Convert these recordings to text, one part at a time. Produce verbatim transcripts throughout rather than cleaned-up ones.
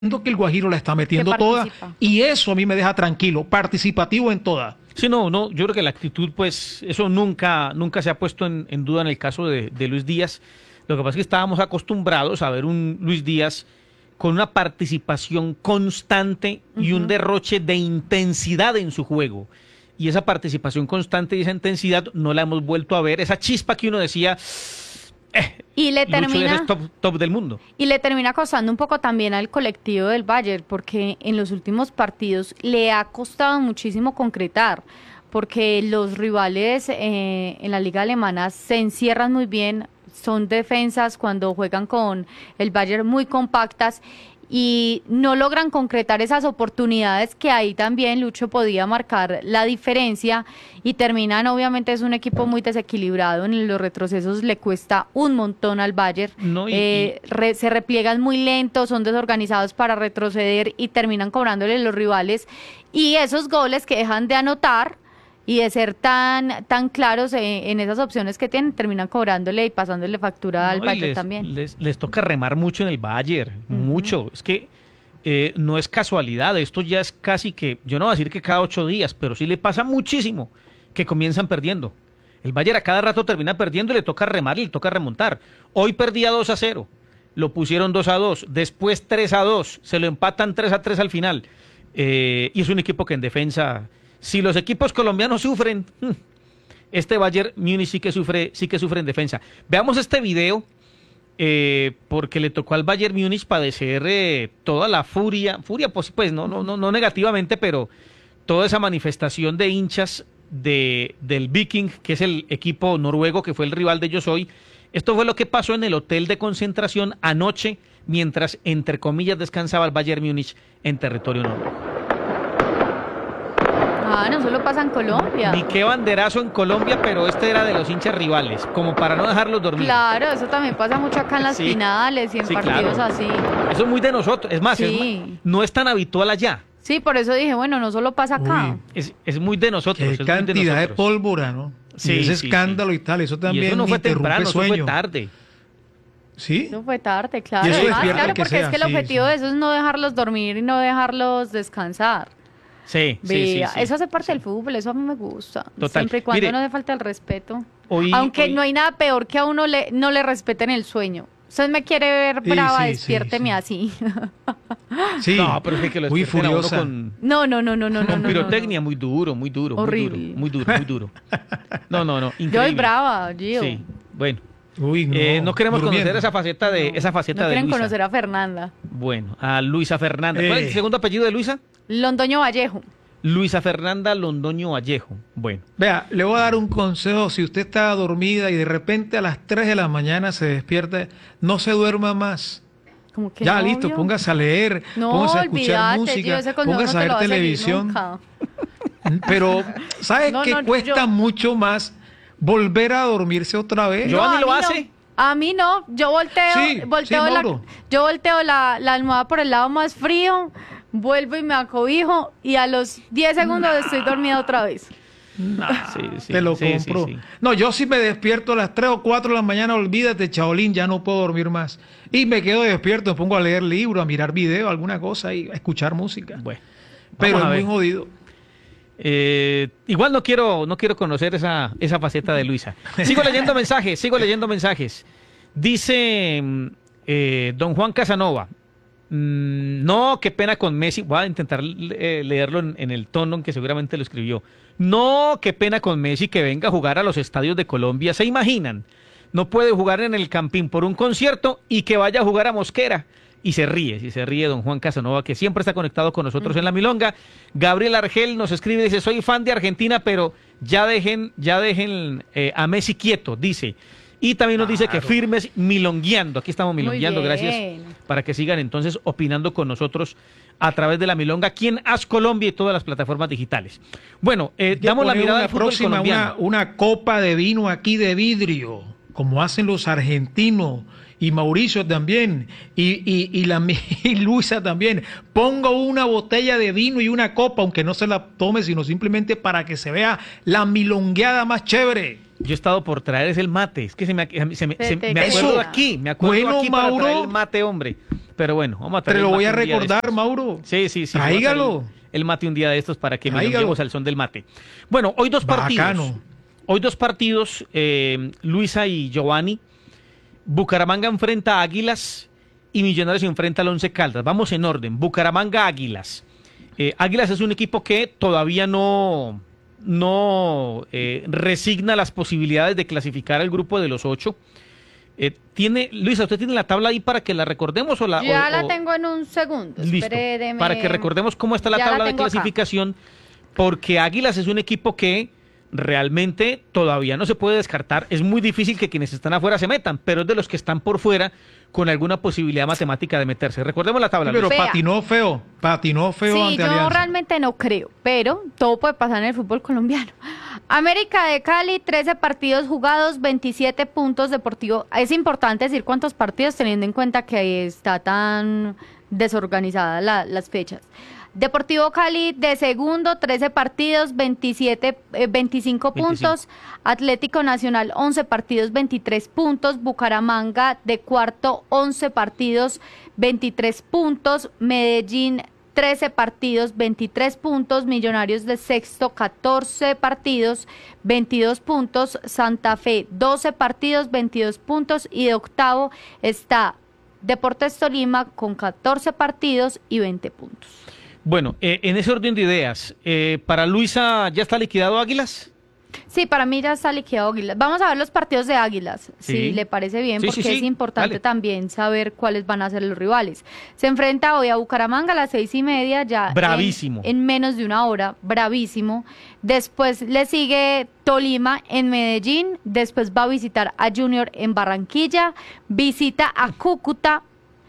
que el Guajiro la está metiendo toda y eso a mí me deja tranquilo, participativo en toda. Sí, no, no, yo creo que la actitud, pues, eso nunca, nunca se ha puesto en, en duda en el caso de, de Luis Díaz. Lo que pasa es que estábamos acostumbrados a ver un Luis Díaz con una participación constante y uh-huh. un derroche de intensidad en su juego. Y esa participación constante y esa intensidad no la hemos vuelto a ver. Esa chispa que uno decía, eh, y le termina es top, top del mundo. Y le termina costando un poco también al colectivo del Bayern, porque en los últimos partidos le ha costado muchísimo concretar, porque los rivales eh, en la liga alemana se encierran muy bien, son defensas cuando juegan con el Bayern muy compactas y no logran concretar esas oportunidades que ahí también Lucho podía marcar la diferencia y terminan, obviamente es un equipo muy desequilibrado, en los retrocesos le cuesta un montón al Bayern, no, y, eh, re, se repliegan muy lentos, son desorganizados para retroceder y terminan cobrándole los rivales y esos goles que dejan de anotar y de ser tan tan claros en, en esas opciones que tienen, terminan cobrándole y pasándole factura al no, Bayern les, también. Les, les toca remar mucho en el Bayern, uh-huh. mucho. Es que eh, no es casualidad, esto ya es casi que, yo no voy a decir que cada ocho días, pero sí le pasa muchísimo que comienzan perdiendo. El Bayern a cada rato termina perdiendo y le toca remar y le toca remontar. Hoy perdía dos a cero, lo pusieron dos a dos, después tres a dos, se lo empatan tres a tres al final. Eh, y es un equipo que en defensa... Si los equipos colombianos sufren, este Bayern Múnich sí que sufre, sí que sufre en defensa. Veamos este video, eh, porque le tocó al Bayern Múnich padecer eh, toda la furia, furia pues, pues no, no, no, no negativamente, pero toda esa manifestación de hinchas de, del Viking, que es el equipo noruego que fue el rival de ellos hoy. Esto fue lo que pasó en el hotel de concentración anoche, mientras, entre comillas, descansaba el Bayern Múnich en territorio noruego. Ah, no solo pasa en Colombia. Ni qué banderazo en Colombia, pero este era de los hinchas rivales, como para no dejarlos dormir. Claro, eso también pasa mucho acá en las sí. finales y en sí, partidos claro. así. Eso es muy de nosotros, es más, sí. es, no es tan habitual allá. Sí, por eso dije, bueno, no solo pasa acá. Es, es muy de nosotros. Qué es cantidad muy de, de pólvora, ¿no? Sí, y ese sí, escándalo sí. y tal, eso también y eso no fue temprano, sueño. Eso fue tarde. ¿Sí? Eso fue tarde, claro. Y eso Además, despierta claro, que porque sea, es que el sí, objetivo sí. de eso es no dejarlos dormir y no dejarlos descansar. Sí, sí, sí, sí. Eso hace parte sí. del fútbol, eso a mí me gusta. Total. Siempre y cuando Mire, no le falta el respeto. Hoy, Aunque hoy... no hay nada peor que a uno le, no le respeten el sueño. Usted me quiere ver brava, sí, sí, despiérteme sí, sí. así. Sí, no, pero es que lo muy furiosa. Con, no, no, no, no, no. Con no, pirotecnia, no, no. muy duro, muy duro. Horrible. Muy duro, muy duro, muy duro. No, no, no. Increíble. Yo soy brava, Gio. Sí, bueno. Uy, no, eh, no queremos durmiendo. conocer esa faceta de no, esa faceta no de quieren Luisa. conocer a Fernanda. Bueno, a Luisa Fernanda. Eh. ¿Cuál es el segundo apellido de Luisa? Londoño Vallejo. Luisa Fernanda Londoño Vallejo. Bueno. Vea, le voy a dar un consejo. Si usted está dormida y de repente a las tres de la mañana se despierta, no se duerma más. ¿Cómo que ya, no, listo, yo? póngase a leer, no, póngase a escuchar olvídate, música, yo póngase no a ver a televisión. nunca. Pero, ¿sabe no, qué no, cuesta yo... mucho más volver a dormirse otra vez? No, ¿Giovanni lo hace? No. A mí no, yo volteo, sí, volteo, sí, la, yo volteo la, la almohada por el lado más frío, vuelvo y me acobijo y a los diez segundos estoy dormida otra vez. Nah, sí, sí, te lo sí, compro. Sí, sí. No, yo si me despierto a las tres o cuatro de la mañana, olvídate, chaolín, ya no puedo dormir más. Y me quedo despierto, me pongo a leer libros, a mirar videos, alguna cosa y a escuchar música. Bueno, pero es ver. muy jodido. Eh, igual no quiero, no quiero conocer esa, esa faceta de Luisa. Sigo leyendo mensajes, sigo leyendo mensajes. Dice eh, don Juan Casanova, mmm, no, qué pena con Messi. Voy a intentar eh, leerlo en, en el tono en que seguramente lo escribió. No, qué pena con Messi que venga a jugar a los estadios de Colombia. ¿Se imaginan? No puede jugar en el Campín por un concierto y que vaya a jugar a Mosquera. Y se ríe, y se ríe don Juan Casanova, que siempre está conectado con nosotros mm. en La Milonga. Gabriel Argel nos escribe, dice, soy fan de Argentina, pero ya dejen, ya dejen eh, a Messi quieto, dice. Y también nos dice claro. que firmes milongueando. Aquí estamos milongueando, gracias. Para que sigan entonces opinando con nosotros a través de La Milonga, aquí en As Colombia y todas las plataformas digitales. Bueno, eh, damos la mirada al fútbol próxima, colombiano. Una, una copa de vino aquí de vidrio, como hacen los argentinos. Y Mauricio también, y, y, y, la, y Luisa también. Ponga una botella de vino y una copa, aunque no se la tome, sino simplemente para que se vea la milongueada más chévere. Yo he estado por traer es el mate, es que se me, se me, se, me acuerdo Eso. aquí, me acuerdo bueno, aquí Mauro, para traer el mate, hombre. Pero bueno, vamos a Te traer lo el voy a mate un día de recordar, estos. Mauro. Sí, sí, sí. Tráigalo. voy a traer El, el mate un día de estos para que Tráigalo. miremos al son del mate. Bueno, hoy dos partidos. Bacano. Hoy dos partidos, eh, Luisa y Giovanni. Bucaramanga enfrenta a Águilas y Millonarios enfrenta al Once Caldas. Vamos en orden. Bucaramanga, Águilas. Eh, Águilas es un equipo que todavía no, no eh, resigna las posibilidades de clasificar al grupo de los ocho. Eh, tiene, Luisa, ¿usted tiene la tabla ahí para que la recordemos? O la, Ya o, la o... tengo en un segundo. Listo. Espéreme. Para que recordemos cómo está la Ya la tabla de tengo acá. clasificación, porque Águilas es un equipo que realmente todavía no se puede descartar. Es muy difícil que quienes están afuera se metan, pero es de los que están por fuera con alguna posibilidad matemática de meterse. Recordemos la tabla. Sí, pero Luis. Vea. patinó feo, patinó feo Sí, ante yo Alianza. realmente no creo, pero todo puede pasar en el fútbol colombiano. América de Cali, trece partidos jugados, veintisiete puntos. Deportivo. Es importante decir cuántos partidos teniendo en cuenta que está tan desorganizadas la- las fechas. Deportivo Cali de segundo, trece partidos, veintisiete, eh, veinticinco puntos. Atlético Nacional, once partidos, veintitrés puntos. Bucaramanga de cuarto, once partidos, veintitrés puntos. Medellín, trece partidos, veintitrés puntos. Millonarios de sexto, catorce partidos, veintidós puntos. Santa Fe, doce partidos, veintidós puntos. Y de octavo está Deportes Tolima con catorce partidos y veinte puntos. Bueno, eh, en ese orden de ideas, eh, para Luisa, ¿ya está liquidado Águilas? Sí, para mí ya está liquidado Águilas. Vamos a ver los partidos de Águilas, Sí. si le parece bien, Sí, porque sí, sí. es importante Dale. también saber cuáles van a ser los rivales. Se enfrenta hoy a Bucaramanga a las seis y media, ya en- Bravísimo. En, menos de una hora, bravísimo. Después le sigue Tolima en Medellín, después va a visitar a Junior en Barranquilla, visita a Cúcuta,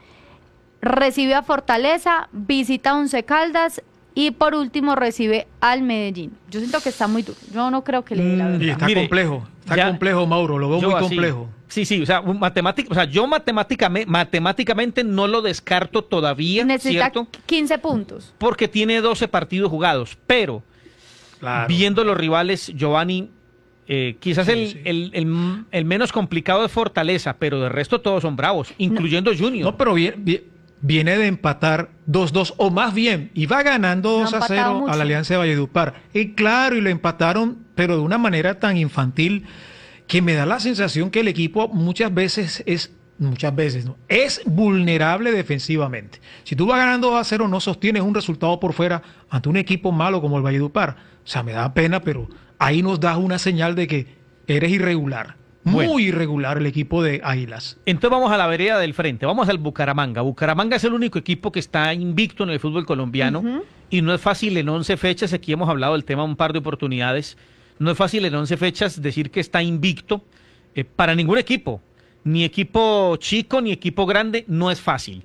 recibe a Fortaleza, visita a Once Caldas y por último recibe al Medellín. Yo siento que está muy duro. Yo no creo que le dé la Mm, verdad. Y está Mire, complejo, está ya- complejo, Mauro, lo veo Yo muy así. complejo. Sí, sí, o sea, un matemático, o sea, yo matemáticamente, matemáticamente no lo descarto todavía, Necesita ¿cierto? quince puntos. Porque tiene doce partidos jugados, pero Claro. viendo los rivales, Giovanni, eh, quizás Sí, el, sí. El, el- el menos complicado es Fortaleza, pero de resto todos son bravos, incluyendo Junior. No, pero vie- vie- viene de empatar dos dos, o más bien, iba ganando No ha dos a empatado cero mucho. a la Alianza de Valledupar. Y claro, y lo empataron, pero de una manera tan infantil que me da la sensación que el equipo muchas veces es, muchas veces, ¿no? Es vulnerable defensivamente. Si tú vas ganando dos a cero, no sostienes un resultado por fuera ante un equipo malo como el Valledupar. O sea, me da pena, pero ahí nos das una señal de que eres irregular. Muy Bueno. irregular el equipo de Águilas. Entonces vamos a la vereda del frente, vamos al Bucaramanga. Bucaramanga es el único equipo que está invicto en el fútbol colombiano Ujú. y no es fácil en once fechas, aquí hemos hablado del tema un par de oportunidades, no es fácil en once fechas decir que está invicto eh, para ningún equipo, ni equipo chico ni equipo grande, no es fácil.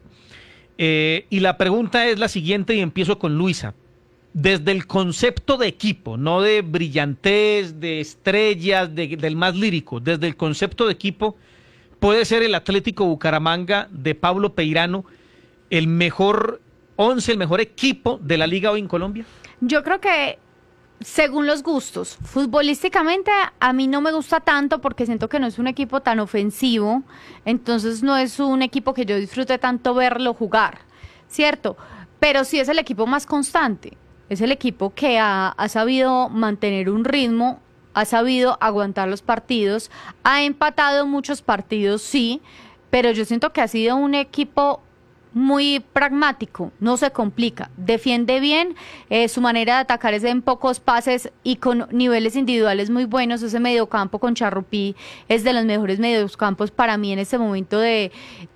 Eh, y la pregunta es la siguiente y empiezo con Luisa. Desde el concepto de equipo, no de brillantez, de estrellas, de- del más lírico, desde el concepto de equipo, ¿puede ser el Atlético Bucaramanga de Pablo Peirano el mejor once, el mejor equipo de la liga hoy en Colombia? Yo creo que según los gustos, futbolísticamente a mí no me gusta tanto porque siento que no es un equipo tan ofensivo, entonces no es un equipo que yo disfrute tanto verlo jugar, ¿cierto? Pero sí es el equipo más constante, es el equipo que ha, ha sabido mantener un ritmo, ha sabido aguantar los partidos, ha empatado muchos partidos, sí, pero yo siento que ha sido un equipo muy pragmático, no se complica, defiende bien, eh, su manera de atacar es en pocos pases y con niveles individuales muy buenos. Ese mediocampo con Charrupí es de los mejores mediocampos para mí en este momento de,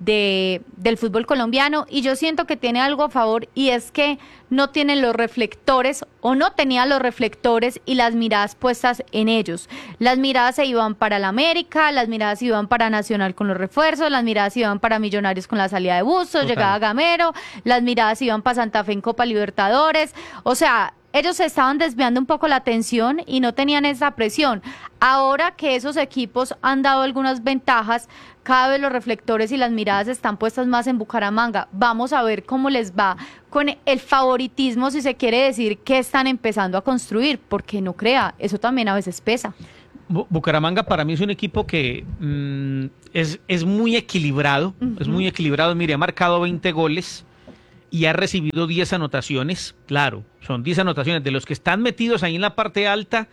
de- del fútbol colombiano, y yo siento que tiene algo a favor y es que no tienen los reflectores o no tenía los reflectores y las miradas puestas en ellos. Las miradas se iban para el América, las miradas iban para Nacional con los refuerzos, las miradas iban para Millonarios con la salida de Bustos, Total. llegaba Gamero, las miradas iban para Santa Fe en Copa Libertadores. O sea, ellos se estaban desviando un poco la atención y no tenían esa presión. Ahora que esos equipos han dado algunas ventajas, cada vez los reflectores y las miradas están puestas más en Bucaramanga. Vamos a ver cómo les va con el favoritismo, si se quiere decir, que están empezando a construir, porque no crea, eso también a veces pesa. Bu- Bucaramanga para mí es un equipo que mm, es, es muy equilibrado, uh-huh. es muy equilibrado. Mire, ha marcado veinte goles y ha recibido diez anotaciones. Claro, son diez anotaciones. De los que están metidos ahí en la parte alta,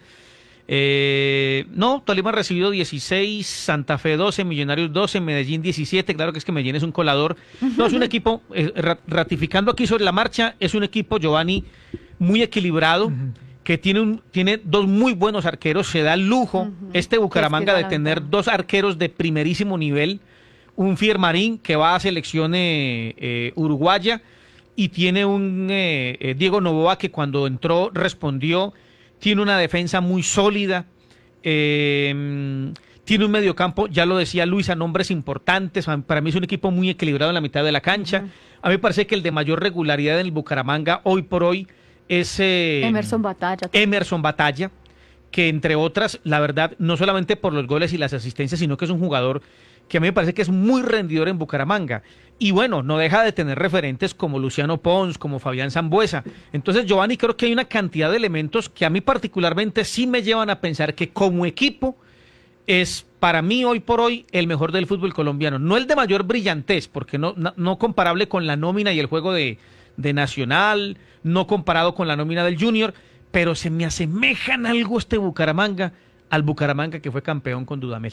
eh, no, Tolima ha recibido dieciséis, Santa Fe doce, Millonarios doce, Medellín diecisiete. Claro que es que Medellín es un colador. No, es un equipo, eh, ratificando aquí sobre la marcha, es un equipo, Giovanni, muy equilibrado. Uh-huh. Que tiene, un, tiene dos muy buenos arqueros, se da el lujo uh-huh. este Bucaramanga es que de tener dos arqueros de primerísimo nivel, un Fier Marín que va a selección eh, eh, uruguaya y tiene un eh, eh, Diego Novoa que cuando entró respondió, tiene una defensa muy sólida, eh, tiene un mediocampo, ya lo decía Luisa, nombres importantes, para mí es un equipo muy equilibrado en la mitad de la cancha, uh-huh. a mí me parece que el de mayor regularidad en el Bucaramanga hoy por hoy es eh, Emerson Batalla. Emerson Batalla, que entre otras, la verdad, no solamente por los goles y las asistencias, sino que es un jugador que a mí me parece que es muy rendidor en Bucaramanga. Y bueno, no deja de tener referentes como Luciano Pons, como Fabián Sambuesa. Entonces, Giovanni, creo que hay una cantidad de elementos que a mí particularmente sí me llevan a pensar que como equipo es para mí hoy por hoy el mejor del fútbol colombiano. No el de mayor brillantez, porque no, no, no comparable con la nómina y el juego de, de Nacional, no comparado con la nómina del Junior, pero se me asemejan algo este Bucaramanga al Bucaramanga que fue campeón con Dudamel.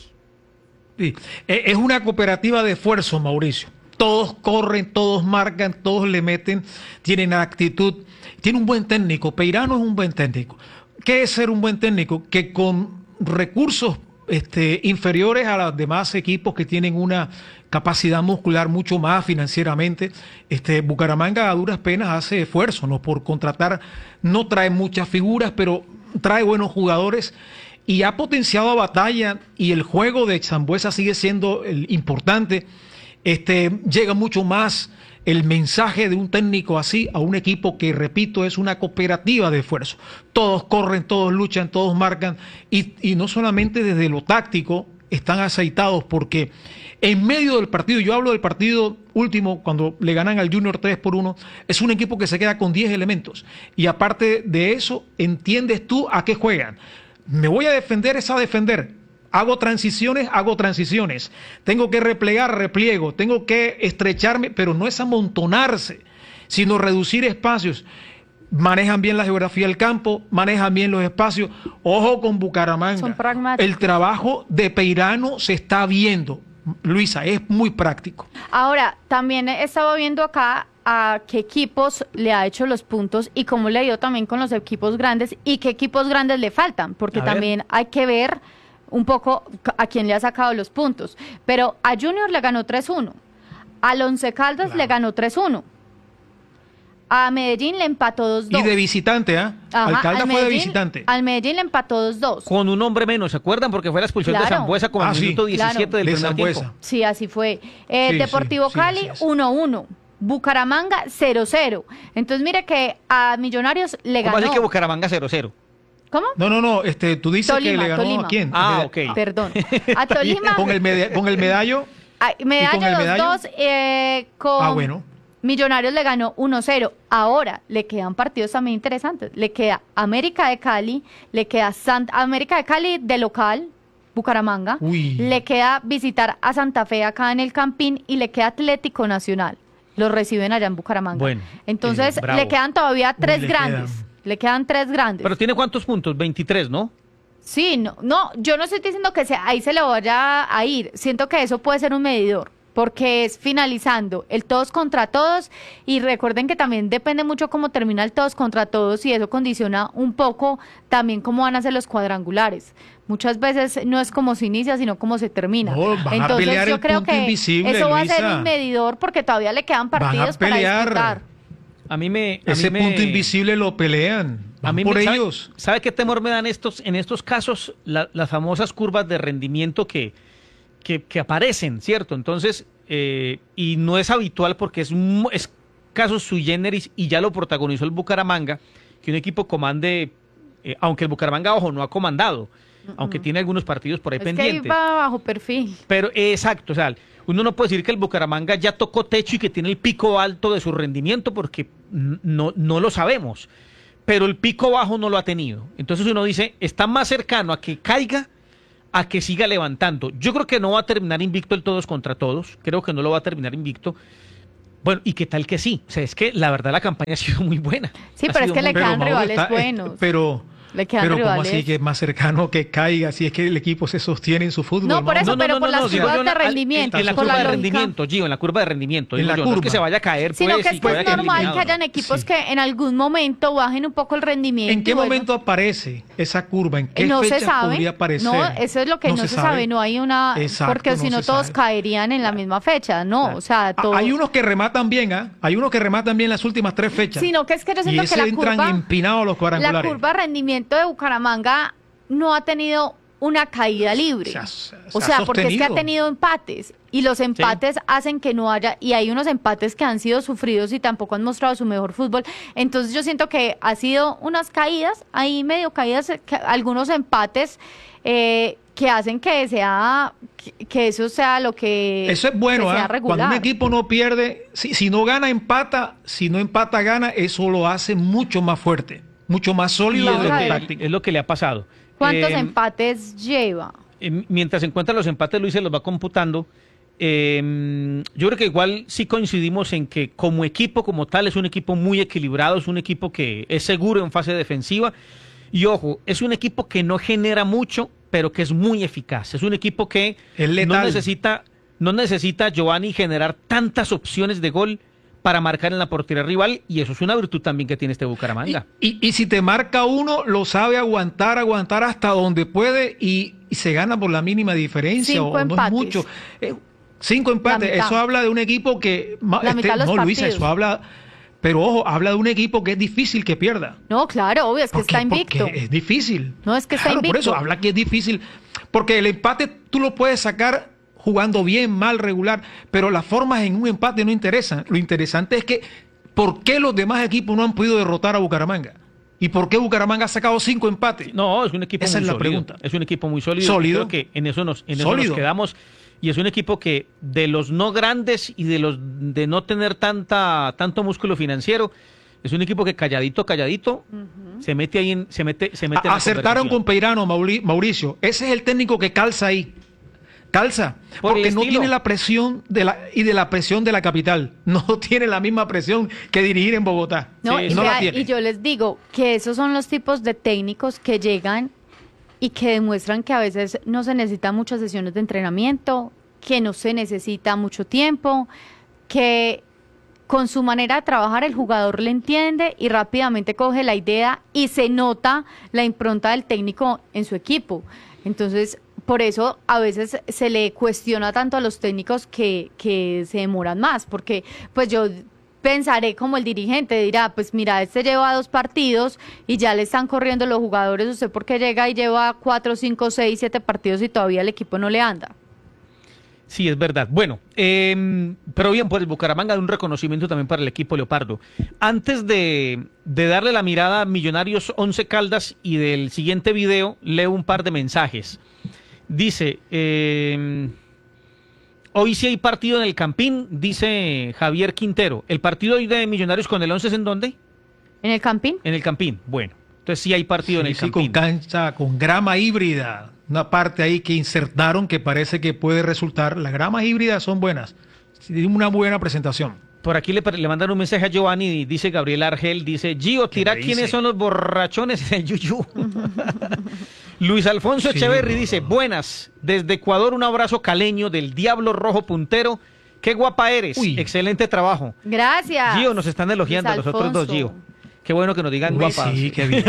Sí. Es una cooperativa de esfuerzo, Mauricio. Todos corren, todos marcan, todos le meten, tienen actitud, tiene un buen técnico. Peirano es un buen técnico. ¿Qué es ser un buen técnico? Que con recursos este, inferiores a los demás equipos que tienen una capacidad muscular mucho más financieramente, este Bucaramanga a duras penas hace esfuerzo, ¿no? Por contratar, no trae muchas figuras, pero trae buenos jugadores y ha potenciado a Batalla y el juego de Sambuesa sigue siendo el importante. Este, llega mucho más el mensaje de un técnico así a un equipo que, repito, es una cooperativa de esfuerzo. Todos corren, todos luchan, todos marcan y, y no solamente desde lo táctico están aceitados porque en medio del partido, yo hablo del partido último, cuando le ganan al Junior tres por uno, es un equipo que se queda con diez elementos. Y aparte de eso, entiendes tú a qué juegan. Me voy a defender, es a defender. Hago transiciones, hago transiciones. Tengo que replegar, repliego. Tengo que estrecharme, pero no es amontonarse, sino reducir espacios. Manejan bien la geografía del campo, manejan bien los espacios. Ojo con Bucaramanga. Son pragmáticos. El trabajo de Peirano se está viendo. Luisa, es muy práctico. Ahora, también estaba viendo acá a qué equipos le ha hecho los puntos y cómo le ha ido también con los equipos grandes y qué equipos grandes le faltan, porque A también ver. hay que ver un poco a quién le ha sacado los puntos. Pero a Junior le ganó tres uno, al Once Caldas Claro. le ganó tres uno, a Medellín le empató dos dos. Y de visitante, ¿ah? ¿eh? Ajá, Alcalda al fue de Medellín- visitante. Al Medellín le empató dos dos. Con un hombre menos, ¿se acuerdan? Porque fue la expulsión Claro. de Sambuesa como Ah, el sí. minuto diecisiete Claro. del De primer Sambuesa. tiempo. Sí, así fue. Eh, Sí, Deportivo sí, sí, Cali así es. uno uno. Bucaramanga cero cero. Entonces mire que a Millonarios le ¿Cómo ganó. así que Bucaramanga cero cero? ¿Cómo? No, no, no, este, tú dices Tolima, que le ganó Tolima. a quién. Ah, Meda- ok. Perdón. A Tolima. Con el, meda- con el medallo. Ah, medalla ¿Y con el los medallo? dos eh, con Ah, bueno. Millonarios le ganó uno cero. Ahora le quedan partidos también interesantes. Le queda América de Cali, le queda Sant América de Cali de local, Bucaramanga. Uy. Le queda visitar a Santa Fe acá en el Campín y le queda Atlético Nacional. Los reciben allá en Bucaramanga. Bueno, Entonces eh, bravo. le quedan todavía tres le grandes. quedan. Le quedan tres grandes. Pero tiene cuántos puntos, veintitrés, ¿no? Sí, no, no, yo no estoy diciendo que se, ahí se le vaya a ir. Siento que eso puede ser un medidor, porque es finalizando el todos contra todos y recuerden que también depende mucho cómo termina el todos contra todos y eso condiciona un poco también cómo van a ser los cuadrangulares. Muchas veces no es como se inicia, sino cómo se termina. No, van a Entonces pelear yo el creo punto que invisible, eso va a ser Luisa. un medidor porque todavía le quedan Van a partidos para pelear. disputar. A mí me... a Ese mí me- punto invisible lo pelean. A Van mí por me, ¿sabe, ellos. ¿sabe qué temor me dan estos, en estos casos? La- las famosas curvas de rendimiento que, que, que aparecen, ¿cierto? Entonces, eh, y no es habitual porque es, mu- es caso sui generis y ya lo protagonizó el Bucaramanga, que un equipo comande, eh, aunque el Bucaramanga, ojo, no ha comandado, aunque tiene algunos partidos por ahí Es que ahí pendientes. va bajo perfil. Pero eh, exacto, o sea, uno no puede decir que el Bucaramanga ya tocó techo y que tiene el pico alto de su rendimiento porque n- no, no lo sabemos, pero el pico bajo no lo ha tenido. Entonces uno dice, está más cercano a que caiga a que siga levantando. Yo creo que no va a terminar invicto el todos contra todos, creo que no lo va a terminar invicto. Bueno, ¿y qué tal que sí? O sea, es que la verdad la campaña ha sido muy buena. Sí, Ha pero es sido que muy le buena. quedan Mauro, rivales está- buenos. eh, pero Le quedan pero ¿cómo rivales. así que es más cercano que caiga? Si es que el equipo se sostiene en su fútbol. No, por Mauro. eso, pero por las digo curvas yo de al- rendimiento, En la por curva la de lógica. rendimiento, Gio, en la curva de rendimiento. En digo la yo, no es que curva. se vaya a caer, pues, Sino que y es que vaya a es quedar normal eliminado. que hayan equipos Sí. que en algún momento bajen un poco el rendimiento. ¿En qué y vuelvan. momento aparece esa curva? ¿En qué no se fecha sabe, podría aparecer? no, eso es lo que no, se, sabe. no hay una, Exacto, porque si no no se todos sabe. caerían en la misma fecha, no, Claro. o sea, Ah, todo, Hay unos que rematan bien, ¿ah? Hay unos que rematan bien las últimas tres fechas. sino que es que yo y siento que ese la entran curva, empinados los la cuadrangulares. curva de rendimiento de Bucaramanga no ha tenido una caída libre, Se ha- se o ha sea, porque es que ha sostenido. tenido empates y los empates hacen que no haya, y hay unos empates que han sido sufridos y tampoco han mostrado su mejor fútbol, entonces yo siento que ha sido unas caídas, ahí medio caídas, que- algunos empates eh, que hacen que sea, que, que eso sea lo que Eso es bueno, que sea ¿ah? regular. Cuando un equipo no pierde, si, si no gana, empata, si no empata, gana, eso lo hace mucho más fuerte, mucho más Y sólido Vamos es, desde a lo lo ver. que, táctico. es lo que le ha pasado. ¿Cuántos Eh, empates lleva? eh, mientras se encuentran los empates, Luis se los va computando. Eh, yo creo que igual sí coincidimos en que como equipo como tal es un equipo muy equilibrado, es un equipo que es seguro en fase defensiva y ojo, es un equipo que no genera mucho, pero que es muy eficaz. Es un equipo que Es no letal. necesita, no necesita Giovanni generar tantas opciones de gol para marcar en la portería rival y eso es una virtud también que tiene este Bucaramanga. Y, y- y si te marca uno, lo sabe aguantar, aguantar hasta donde puede y, y se gana por la mínima diferencia. Cinco o no es empates. mucho. Eh, cinco empates. mitad. Eso habla de un equipo que. ma- La mitad de los no, Luisa, partidos. eso habla. Pero ojo, habla de un equipo que es difícil que pierda. No, claro, obvio, es que ¿Por qué? está invicto. Porque es difícil. No, es que está Claro, por invicto. eso habla que es difícil. Porque el empate tú lo puedes sacar jugando bien, mal, regular, pero las formas en un empate no interesan. Lo interesante es que ¿por qué los demás equipos no han podido derrotar a Bucaramanga? ¿Y por qué Bucaramanga ha sacado cinco empates? No, es un equipo Esa muy es la sólido. pregunta. Es un equipo muy sólido. Sólido. Creo que en eso nos, en eso Sólido. nos quedamos. Y es un equipo que de los no grandes y de los de no tener tanta tanto músculo financiero, es un equipo que calladito, calladito, se mete ahí en, se mete, se mete en A- la Acertaron conversación. con Peirano, Mauri- Mauricio. Ese es el técnico que calza ahí. Calza. Por el porque no estilo. tiene la presión de la, y de la presión de la capital. No tiene la misma presión que dirigir en Bogotá. No, Sí, y, no la vea, tiene. y yo les digo que esos son los tipos de técnicos que llegan y que demuestran que a veces no se necesitan muchas sesiones de entrenamiento, que no se necesita mucho tiempo, que con su manera de trabajar el jugador le entiende y rápidamente coge la idea y se nota la impronta del técnico en su equipo. Entonces, por eso a veces se le cuestiona tanto a los técnicos que, que se demoran más, porque pues yo pensaré como el dirigente, dirá, pues mira, este lleva dos partidos y ya le están corriendo los jugadores, usted porque llega y lleva cuatro, cinco, seis, siete partidos y todavía el equipo no le anda. Sí, es verdad. Bueno, eh, pero bien, por el Bucaramanga, un reconocimiento también para el equipo Leopardo. Antes de, de darle la mirada a Millonarios Once Caldas y del siguiente video, leo un par de mensajes. Dice, eh, hoy sí hay partido en el Campín, dice Javier Quintero. ¿El partido hoy de Millonarios con el Once es en dónde? ¿En el Campín? En el Campín. Bueno, entonces sí hay partido en Sí, el sí, Campín. con cancha, con grama híbrida. Una parte ahí que insertaron que parece que puede resultar. Las gramas híbridas son buenas. Sí, una buena presentación. Por aquí le, le mandan un mensaje a Giovanni y dice Gabriel Argel, dice, Gio, ¿Qué tira le quiénes dice? son los borrachones en el Yuyú. Luis Alfonso Sí, Echeverry no, dice, no. buenas, desde Ecuador un abrazo caleño del Diablo Rojo Puntero. Qué guapa eres, Uy. excelente trabajo. Gracias. Gio, nos están elogiando a Luis los otros dos, Alfonso. Gio. Qué bueno que nos digan Uy, guapas. sí, qué bien.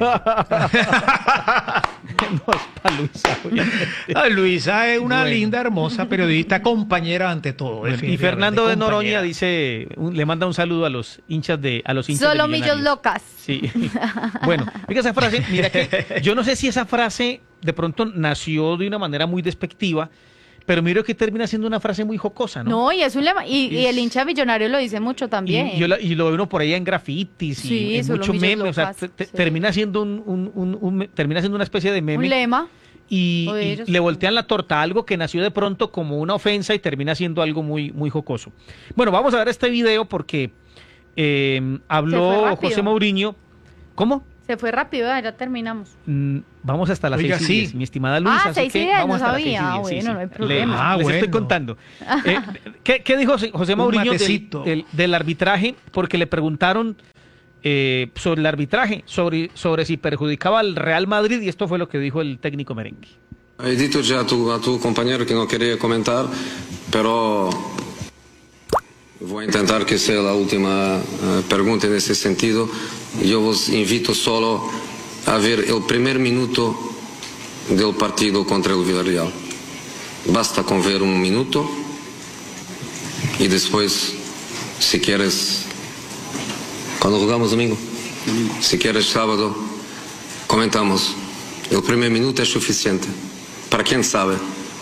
No es pa' Luisa, obviamente. Ah, Luisa es una Bueno. linda, hermosa periodista, compañera ante todo. Y definitivamente, Fernando de compañera. Noroña dice, un- le manda un saludo a los hinchas de a los hinchas Solo de millos Millonarios. locas. Sí. Bueno, mira esa frase, mira que yo no sé si esa frase de pronto nació de una manera muy despectiva, pero miro que termina siendo una frase muy jocosa, ¿no? No, y es un lema, y, y el Es- hincha millonario lo dice mucho también. Y, yo la- y lo veo uno por ahí en grafitis y Sí, en solo muchos millos memes, o sea, locas, te- te- sí. termina siendo un, un- un- un me- termina siendo una especie de Un meme lema. y, o de y ellos, le sí. voltean la torta a algo que nació de pronto como una ofensa y termina siendo algo muy, muy jocoso. Bueno, vamos a ver este video porque eh, Se fue habló rápido. José Mourinho. ¿Cómo? Se fue rápido, ya, ya terminamos. Mm, vamos hasta las Oiga, seis y sí. diez, mi estimada Luisa. Ah, así seis y que diez, vamos no hasta las sabía. seis y Ah, diez, sí, bueno, sí. no hay Le- problema. Ah, les estoy bueno. contando. Eh, ¿qué, qué dijo José Mourinho del, matecito. del- del arbitraje? Porque le preguntaron eh, sobre el arbitraje, sobre, sobre si perjudicaba al Real Madrid, y esto fue lo que dijo el técnico merengue. He dicho ya a tu, a tu compañero que no quería comentar, pero voy a intentar que sea la última eh, pregunta en ese sentido. Yo os invito solo a ver el primer minuto del partido contra el Villarreal. Basta con ver un minuto y después, si quieres, cuando jugamos domingo, si quieres sábado, comentamos. El primer minuto es suficiente. Para quien sabe.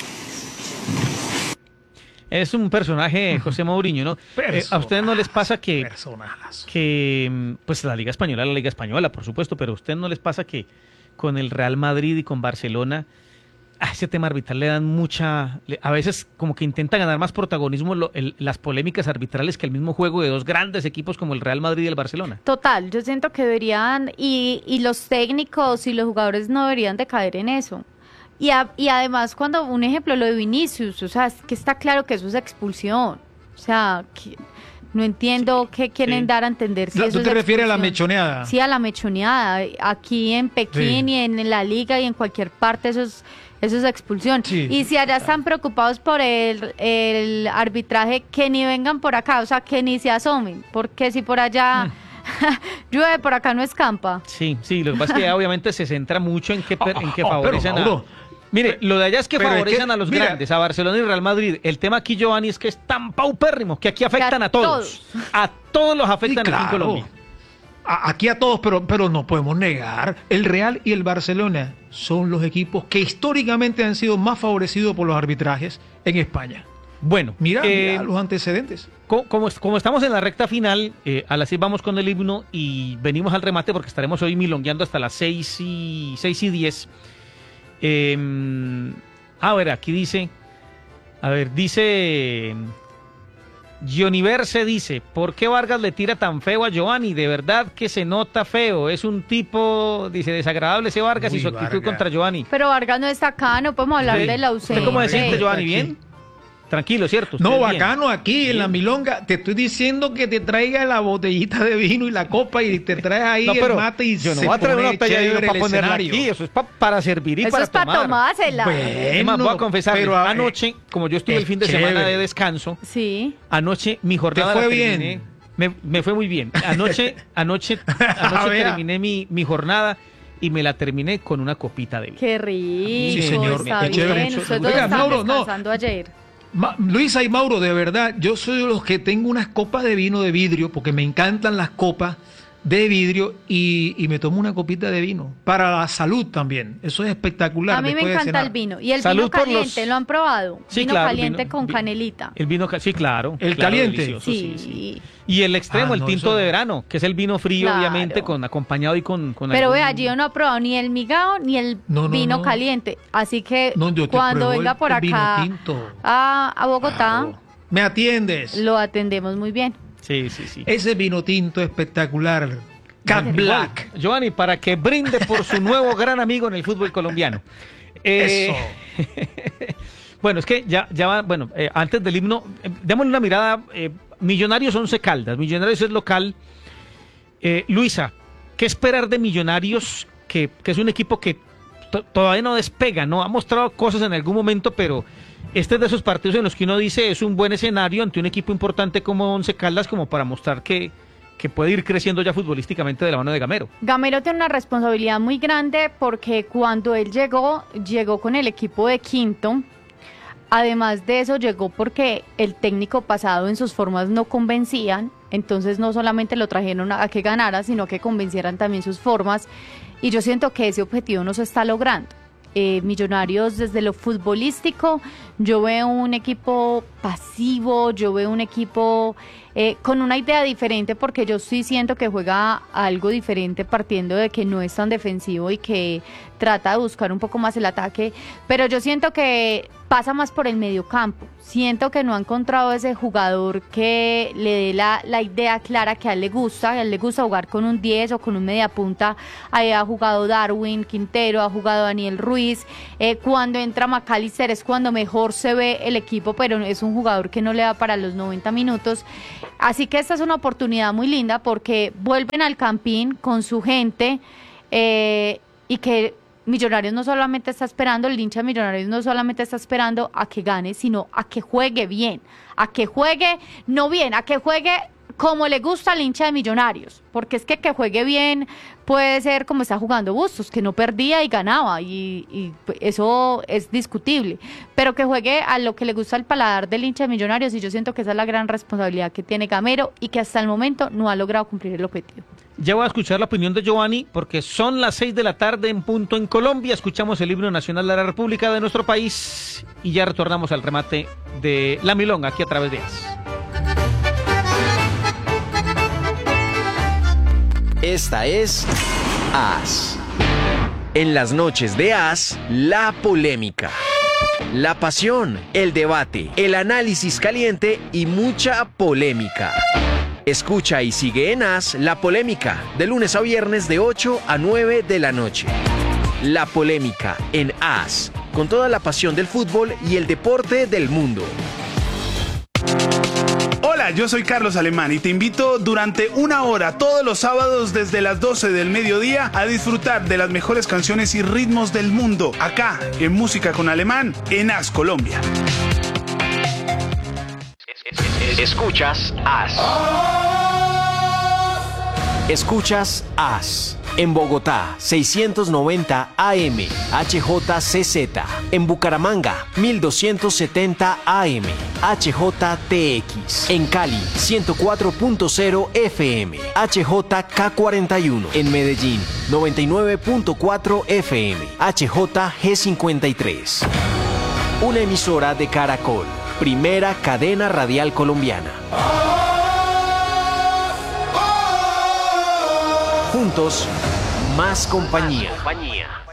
Es un personaje, José Mourinho, ¿no? Eh, ¿A ustedes no les pasa que, Personajazo. que, mm, pues la Liga Española, la Liga Española, por supuesto, pero a ustedes no les pasa que con el Real Madrid y con Barcelona, a ese tema arbitral le dan mucha, le- a veces como que intenta ganar más protagonismo lo- el- las polémicas arbitrales que el mismo juego de dos grandes equipos como el Real Madrid y el Barcelona? Total, yo siento que deberían, y, y los técnicos y los jugadores no deberían de caer en eso. Y, a- y además, cuando, un ejemplo, lo de Vinicius, o sea, es que está claro que eso es expulsión. O sea, que no entiendo qué quieren sí. dar a entender. Si La- eso ¿Tú es te refieres a la expulsión. mechoneada? Sí, a la mechoneada. Aquí en Pekín Sí. y en la liga y en cualquier parte eso es, eso es expulsión. Sí, y si allá están preocupados por el, el arbitraje, que ni vengan por acá, o sea, que ni se asomen, porque si por allá Mm. llueve, por acá no escampa. Sí, sí, lo que pasa es que obviamente se centra mucho en que, per- en que Oh, oh, pero, favorecen a... Mauro, Mire, lo de allá es que pero es favorecen que, a los mira, grandes, a Barcelona y Real Madrid. El tema aquí, Giovanni, es que es tan paupérrimo que aquí afectan a a todos. A todos los Sí, afectan aquí en claro. Colombia. A- Aquí a todos, pero, pero no podemos negar, el Real y el Barcelona son los equipos que históricamente han sido más favorecidos por los arbitrajes en España. Bueno, Mira, eh, mira los antecedentes. co- como, es- como estamos en la recta final, eh, a las seis vamos con el himno y venimos al remate porque estaremos hoy milongueando hasta las seis y, seis y diez. Eh, a ver, aquí dice, a ver, dice... Gioniverse dice, ¿por qué Vargas le tira tan feo a Giovanni? De verdad que se nota feo. Es un tipo, dice, desagradable ese Vargas y Uy, su actitud Vargas. contra Giovanni. Pero Vargas no está acá, no podemos hablar Sí. de la ¿Usted ausencia. cómo se Sí. siente, Giovanni? Aquí. ¿Bien? Tranquilo, ¿cierto? No, ¿Usted bien? bacano aquí en la milonga. Te estoy diciendo que te traiga la botellita de vino y la copa y te traes ahí No, pero el mate y yo no se voy a traer pone una botella de vino chévere para el ponerla escenario. aquí. Eso es pa- para servir y Eso para es para tomar. tomársela. Bueno, Es más, voy a confesar, pero, eh, anoche, como yo estuve el es fin de semana chévere. de descanso, Sí. anoche mi jornada ¿Te fue la terminé- bien? Me, me fue muy bien. Anoche, anoche, A anoche ver. terminé mi, mi jornada y me la terminé con una copita de vino. Qué rico, Sí, señor, está qué chévere. bien. Ustedes Oiga, dos están Mauro, no. descansando ayer. Ma- Luisa y Mauro, de verdad, yo soy de los que tengo unas copas de vino de vidrio porque me encantan las copas de vidrio y, y me tomo una copita de vino para la salud también. Eso es espectacular. A mí me después de encanta cenar. el vino. Y el Salud vino por caliente, los- ¿lo han probado? Sí, vino claro, caliente vino- con vi- canelita. El vino, ca- sí, claro. ¿El claro, caliente? delicioso, Sí. sí, sí. Y el extremo, Ah, el no, tinto eso de no. verano, que es el vino frío, Claro. obviamente, con acompañado y con, con Pero algún- vea, Gio no ha probado ni el migao ni el No, no, vino no. caliente. Así que No, yo te cuando pruebo venga el- por el vino acá tinto. a, a Bogotá, Claro. ¿Me atiendes? lo atendemos muy bien. Sí, sí, sí. Ese vino tinto espectacular. Cat Igual, Black. Giovanni, para que brinde por su nuevo gran amigo en el fútbol colombiano. Eh, bueno, es que ya, ya va, bueno, eh, antes del himno, eh, démosle una mirada. eh, Millonarios once Caldas, Millonarios es local. Eh, Luisa, ¿qué esperar de Millonarios? Que, que es un equipo que to- todavía no despega, ¿no? Ha mostrado cosas en algún momento, pero este es de esos partidos en los que uno dice es un buen escenario ante un equipo importante como Once Caldas, como para mostrar que, que puede ir creciendo ya futbolísticamente de la mano de Gamero. Gamero tiene una responsabilidad muy grande porque cuando él llegó, llegó con el equipo de quinto. Además de eso, llegó porque el técnico pasado en sus formas no convencían. Entonces no solamente lo trajeron a, a que ganara, sino que convencieran también sus formas. Y yo siento que ese objetivo no se está logrando. Eh, Millonarios desde lo futbolístico, yo veo un equipo pasivo, yo veo un equipo eh, con una idea diferente, porque yo sí siento que juega algo diferente partiendo de que no es tan defensivo y que trata de buscar un poco más el ataque, pero yo siento que pasa más por el mediocampo. Siento que no ha encontrado ese jugador que le dé la, la idea clara que a él le gusta. A él le gusta jugar con un diez o con un mediapunta. Ahí ha jugado Darwin Quintero, ha jugado Daniel Ruiz. Eh, cuando entra McAllister es cuando mejor se ve el equipo, pero es un jugador que no le da para los noventa minutos. Así que esta es una oportunidad muy linda porque vuelven al Campín con su gente eh, y que Millonarios no solamente está esperando, el hincha de Millonarios no solamente está esperando a que gane, sino a que juegue bien, a que juegue, no bien, a que juegue como le gusta al hincha de Millonarios, porque es que que juegue bien puede ser como está jugando Bustos, que no perdía y ganaba, y, y eso es discutible, pero que juegue a lo que le gusta al paladar del hincha de Millonarios, y yo siento que esa es la gran responsabilidad que tiene Gamero y que hasta el momento no ha logrado cumplir el objetivo. Ya voy a escuchar la opinión de Giovanni, porque son las seis de la tarde en punto en Colombia. Escuchamos el himno nacional de la República de nuestro país y ya retornamos al remate de La Milonga aquí a través de A S. Esta es A S. En las noches de A S, la polémica, la pasión, el debate, el análisis caliente y mucha polémica. Escucha y sigue en A S La Polémica, de lunes a viernes de ocho a nueve de la noche. La Polémica en A S, con toda la pasión del fútbol y el deporte del mundo. Hola, yo soy Carlos Alemán y te invito durante una hora todos los sábados desde las doce del mediodía a disfrutar de las mejores canciones y ritmos del mundo, acá en Música con Alemán, en A S Colombia. Escuchas A S. Escuchas A S. En Bogotá, seiscientos noventa A M, H J C Z. En Bucaramanga, mil doscientos setenta A M, H J T X. En Cali, ciento cuatro punto cero F M, H J K cuarenta y uno. En Medellín, noventa y nueve punto cuatro F M, H J G cincuenta y tres. Una emisora de Caracol, primera cadena radial colombiana. Juntos, más compañía. Más compañía.